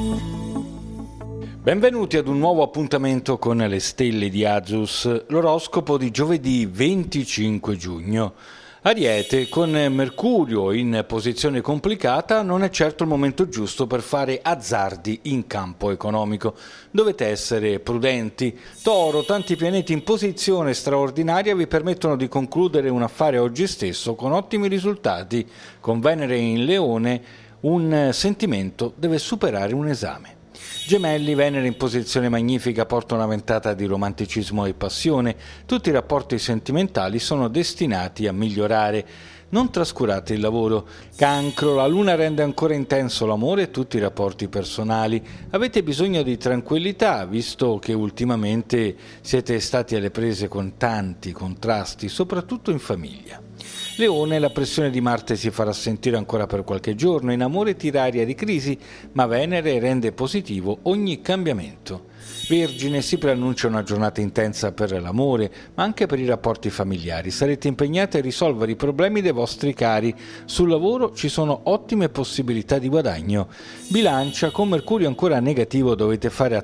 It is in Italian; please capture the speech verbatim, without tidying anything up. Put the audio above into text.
Benvenuti ad un nuovo appuntamento con le stelle di Azus, l'oroscopo di giovedì venticinque giugno. Ariete, con Mercurio in posizione complicata, non è certo il momento giusto per fare azzardi in campo economico. Dovete essere prudenti. Toro, tanti pianeti in posizione straordinaria vi permettono di concludere un affare oggi stesso con ottimi risultati. Con Venere in Leone, un sentimento deve superare un esame. Gemelli, Venere in posizione magnifica porta una ventata di romanticismo e passione. Tutti i rapporti sentimentali sono destinati a migliorare. Non trascurate il lavoro. Cancro, la luna rende ancora intenso l'amore e tutti i rapporti personali. Avete bisogno di tranquillità, visto che ultimamente siete stati alle prese con tanti contrasti, soprattutto in famiglia. Leone, la pressione di Marte si farà sentire ancora per qualche giorno, in amore tira aria di crisi, ma Venere rende positivo ogni cambiamento. Vergine, si preannuncia una giornata intensa per l'amore, ma anche per i rapporti familiari. Sarete impegnati a risolvere i problemi dei vostri cari. Sul lavoro ci sono ottime possibilità di guadagno. Bilancia, con Mercurio ancora negativo dovete fare